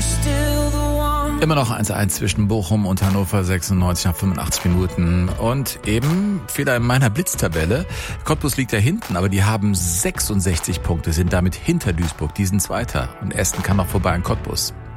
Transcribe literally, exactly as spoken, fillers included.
Immer noch eins eins zwischen Bochum und Hannover sechsundneunzig nach fünfundachtzig Minuten. Und eben Fehler in meiner Blitztabelle. Cottbus liegt da hinten, aber die haben sechsundsechzig Punkte, sind damit hinter Duisburg. Die sind Zweiter. Und Esten kann noch vorbei an Cottbus.